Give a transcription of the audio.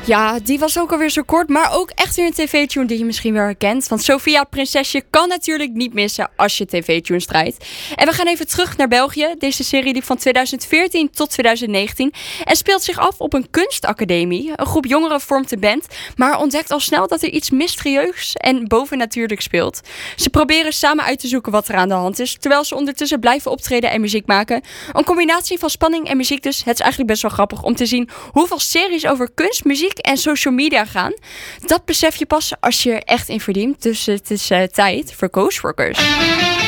Ja, die was ook alweer zo kort, maar ook echt weer een tv-tune die je misschien wel herkent. Want Sofia Prinsesje kan natuurlijk niet missen als je tv-tunes draait. En we gaan even terug naar België. Deze serie liep van 2014 tot 2019 en speelt zich af op een kunstacademie. Een groep jongeren vormt een band, maar ontdekt al snel dat er iets mysterieus en bovennatuurlijk speelt. Ze proberen samen uit te zoeken wat er aan de hand is, terwijl ze ondertussen blijven optreden en muziek maken. Een combinatie van spanning en muziek dus. Het is eigenlijk best wel grappig om te zien hoeveel series over kunst, muziek en social media gaan. Dat besef je pas als je er echt in verdiept. Dus het is tijd voor Coastworkers.